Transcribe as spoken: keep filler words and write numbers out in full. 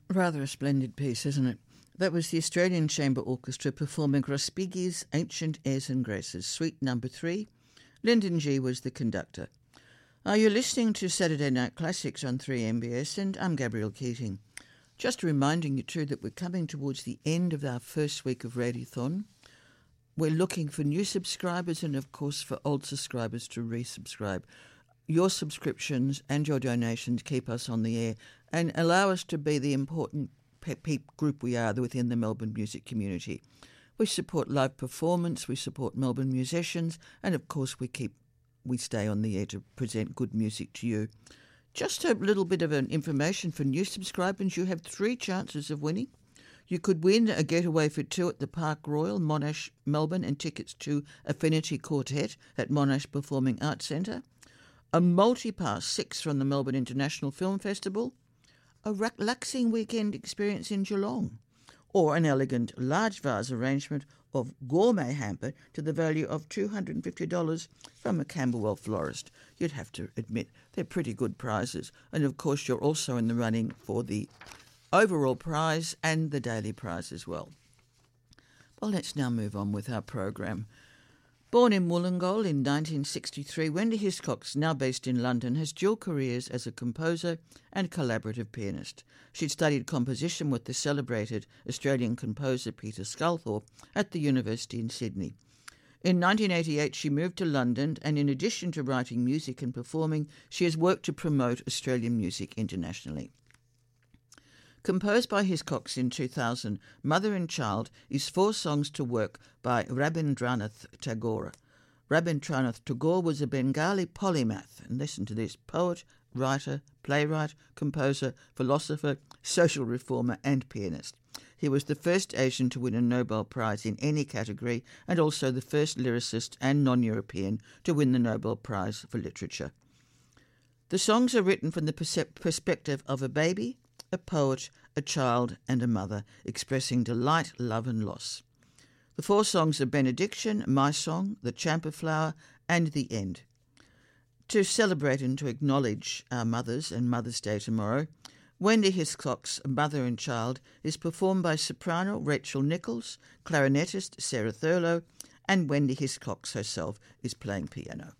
Rather a splendid piece, isn't it? That was the Australian Chamber Orchestra performing Respighi's Ancient Airs and Graces, Suite Number Three. Lyndon G was the conductor. Are you listening to Saturday Night Classics on three M B S? And I'm Gabrielle Keating. Just reminding you too that we're coming towards the end of our first week of Radiothon. We're looking for new subscribers and, of course, for old subscribers to resubscribe. Your subscriptions and your donations keep us on the air and allow us to be the important pe- pe- group we are within the Melbourne music community. We support live performance, we support Melbourne musicians, and, of course, we keep we stay on the air to present good music to you. Just a little bit of an information for new subscribers. You have three chances of winning. You could win a getaway for two at the Park Royal, Monash, Melbourne, and tickets to Affinity Quartet at Monash Performing Arts Centre, a multi-pass six from the Melbourne International Film Festival, a relaxing weekend experience in Geelong, or an elegant large vase arrangement of gourmet hamper to the value of two hundred fifty dollars from a Camberwell florist. You'd have to admit they're pretty good prizes. And of course you're also in the running for the overall prize and the daily prize as well. Well, let's now move on with our program. Born in Wollongong in nineteen sixty-three, Wendy Hiscox, now based in London, has dual careers as a composer and collaborative pianist. She'd studied composition with the celebrated Australian composer Peter Sculthorpe at the University in Sydney. In nineteen eighty-eight, she moved to London, and in addition to writing music and performing, she has worked to promote Australian music internationally. Composed by Hiscox in two thousand, Mother and Child is four songs to work by Rabindranath Tagore. Rabindranath Tagore was a Bengali polymath, and listen to this, poet, writer, playwright, composer, philosopher, social reformer and pianist. He was the first Asian to win a Nobel Prize in any category and also the first lyricist and non-European to win the Nobel Prize for Literature. The songs are written from the perspective of a baby, a poet, a child and a mother, expressing delight, love and loss. The four songs are Benediction, My Song, The Champa Flower and The End. To celebrate and to acknowledge our mothers and Mother's Day tomorrow, Wendy Hiscox, Mother and Child, is performed by soprano Rachel Nichols, clarinetist Sarah Thurlow, and Wendy Hiscox herself is playing piano.